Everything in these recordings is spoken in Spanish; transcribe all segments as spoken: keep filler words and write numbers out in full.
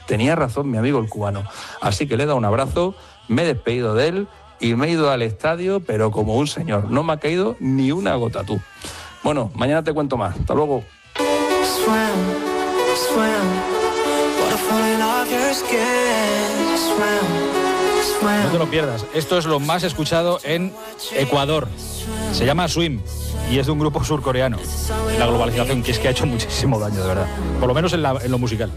tenía razón mi amigo el cubano. Así que le he dado un abrazo, me he despedido de él y me he ido al estadio, pero como un señor. No me ha caído ni una gota, tú. Bueno, mañana te cuento más. Hasta luego. No te lo pierdas. Esto es lo más escuchado en Ecuador. Se llama Swim y es de un grupo surcoreano. La globalización, que es que ha hecho muchísimo daño, de verdad. Por lo menos en, la, en lo musical.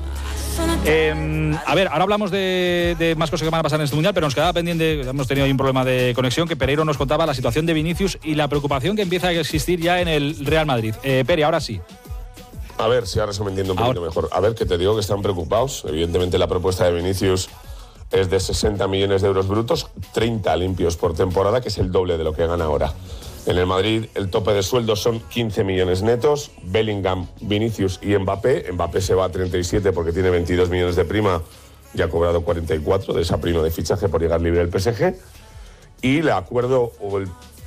Eh, a ver, ahora hablamos de, de más cosas que van a pasar en este mundial, pero nos quedaba pendiente, hemos tenido ahí un problema de conexión, que Pereiro nos contaba la situación de Vinicius y la preocupación que empieza a existir ya en el Real Madrid. Eh, Pere, ahora sí. A ver, si ahora se me entiende un poquito ahora. mejor. A ver, que te digo que están preocupados. Evidentemente la propuesta de Vinicius es de sesenta millones de euros brutos, treinta limpios por temporada, que es el doble de lo que gana ahora. En el Madrid el tope de sueldos son quince millones netos. Bellingham, Vinicius y Mbappé. Mbappé se va a treinta y siete porque tiene veintidós millones de prima y ha cobrado cuarenta y cuatro de esa prima de fichaje por llegar libre del P S G. Y el acuerdo o el,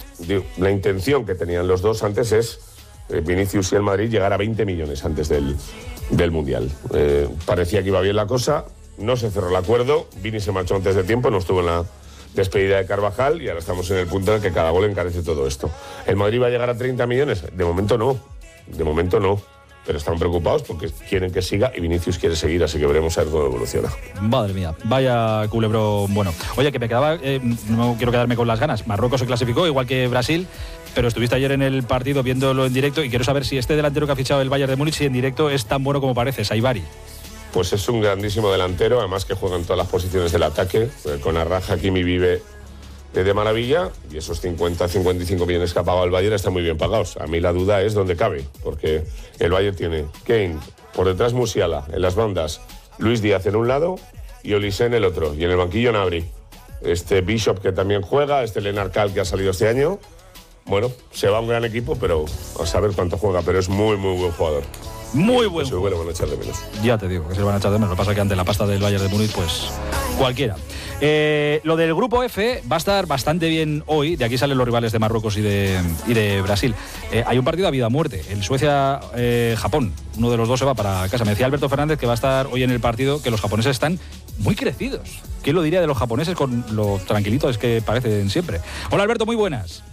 la intención que tenían los dos antes es eh, Vinicius y el Madrid llegar a veinte millones antes del, del Mundial. Eh, parecía que iba bien la cosa, no se cerró el acuerdo, Vini se marchó antes de tiempo, no estuvo en la despedida de Carvajal y ahora estamos en el punto en el que cada gol encarece todo esto. ¿El Madrid va a llegar a treinta millones? De momento no, de momento no. Pero están preocupados porque quieren que siga y Vinicius quiere seguir, así que veremos a ver cómo evoluciona. Madre mía, vaya culebrón bueno. Oye, que me quedaba, eh, no quiero quedarme con las ganas. Marruecos se clasificó, igual que Brasil, pero estuviste ayer en el partido viéndolo en directo y quiero saber si este delantero que ha fichado el Bayern de Múnich, si en directo es tan bueno como parece, Saibari. Pues es un grandísimo delantero, además que juega en todas las posiciones del ataque, con Arraja, Kimi vive de maravilla, y esos cincuenta a cincuenta y cinco millones que ha pagado el Bayern están muy bien pagados. A mí la duda es dónde cabe, porque el Bayern tiene Kane, por detrás Musiala, en las bandas Luis Díaz en un lado y Olise en el otro, y en el banquillo Gnabry. Este Bishop que también juega, este Lennart Kall que ha salido este año. Bueno, se va un gran equipo, pero a saber cuánto juega, pero es muy, muy buen jugador. Muy buen jugador. Bueno, van a echar de menos. Ya te digo, que se van a echar de menos. Lo que pasa es que ante la pasta del Bayern de Múnich, pues cualquiera. Eh, lo del grupo F va a estar bastante bien hoy. De aquí salen los rivales de Marruecos y de, y de Brasil. Eh, hay un partido a vida o muerte. El Suecia-Japón. Eh, Uno de los dos se va para casa. Me decía Alberto Fernández que va a estar hoy en el partido, que los japoneses están muy crecidos. ¿Quién lo diría de los japoneses con lo tranquilitos que parecen siempre? Hola Alberto, muy buenas.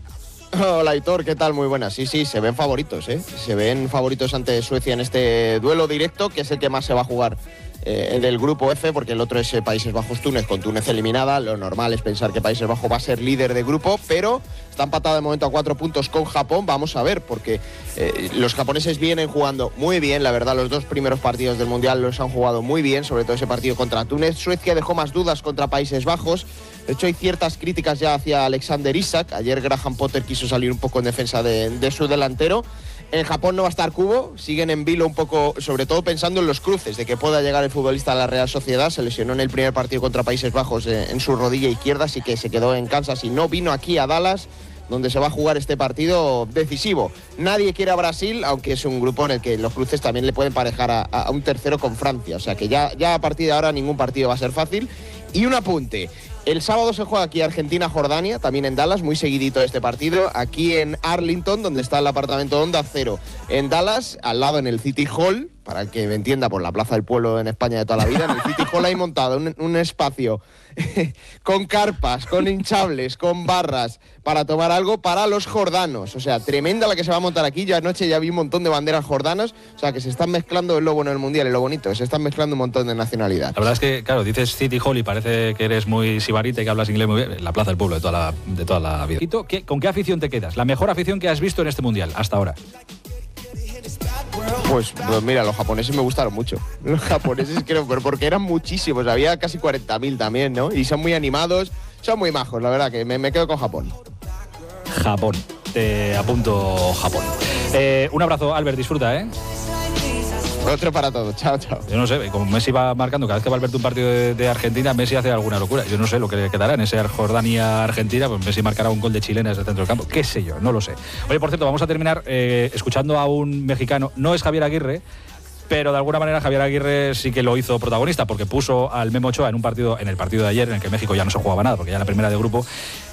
Hola Aitor, ¿qué tal? Muy buenas. Sí, sí, se ven favoritos, ¿eh? Se ven favoritos ante Suecia en este duelo directo, que es el que más se va a jugar eh, en el grupo F, porque el otro es eh, Países Bajos-Túnez, con Túnez eliminada. Lo normal es pensar que Países Bajos va a ser líder de grupo, pero está empatado de momento a cuatro puntos con Japón. Vamos a ver, porque eh, los japoneses vienen jugando muy bien, la verdad, los dos primeros partidos del Mundial los han jugado muy bien, sobre todo ese partido contra Túnez. Suecia dejó más dudas contra Países Bajos. De hecho, hay ciertas críticas ya hacia Alexander Isak. Ayer Graham Potter quiso salir un poco en defensa de, de su delantero. En Japón no va a estar Kubo, siguen en vilo un poco, sobre todo pensando en los cruces, de que pueda llegar el futbolista a la Real Sociedad. Se lesionó en el primer partido contra Países Bajos eh, en su rodilla izquierda, así que se quedó en Kansas y no vino aquí a Dallas, donde se va a jugar este partido decisivo. Nadie quiere a Brasil, aunque es un grupo en el que los cruces también le pueden parejar a, a un tercero con Francia. O sea que ya, ya a partir de ahora ningún partido va a ser fácil. Y un apunte. El sábado se juega aquí Argentina-Jordania, también en Dallas, muy seguidito este partido. Aquí en Arlington, donde está el apartamento Onda Cero. En Dallas, al lado en el City Hall, para el que me entienda, por la Plaza del Pueblo en España de toda la vida, en el City Hall hay montado un, un espacio con carpas, con hinchables, con barras, para tomar algo para los jordanos. O sea, tremenda la que se va a montar aquí. Yo anoche ya vi un montón de banderas jordanas. O sea, que se están mezclando, es lo bueno del Mundial, es lo bonito, que se están mezclando un montón de nacionalidades. La verdad es que, claro, dices City Hall y parece que eres muy sibarita y que hablas inglés muy bien. La Plaza del Pueblo de toda la, de toda la vida. ¿Qué, ¿Con qué afición te quedas? La mejor afición que has visto en este Mundial hasta ahora. Pues, pues mira, los japoneses me gustaron mucho. Los japoneses creo, pero porque eran muchísimos. Había casi cuarenta mil también, ¿no? Y son muy animados, son muy majos, la verdad, que me, me quedo con Japón. Japón. Te apunto Japón. Eh, un abrazo, Albert, disfruta, ¿eh? Otro para todos, chao, chao. Yo no sé, como Messi va marcando, cada vez que va a Alberto un partido de, de Argentina, Messi hace alguna locura. Yo no sé lo que le quedará en ese Jordania-Argentina, pues Messi marcará un gol de chilena desde el centro del campo. Qué sé yo, no lo sé. Oye, por cierto, vamos a terminar eh, escuchando a un mexicano. No es Javier Aguirre, pero de alguna manera Javier Aguirre sí que lo hizo protagonista, porque puso al Memo Ochoa en un partido, en el partido de ayer, en el que México ya no se jugaba nada, porque ya en la primera de grupo,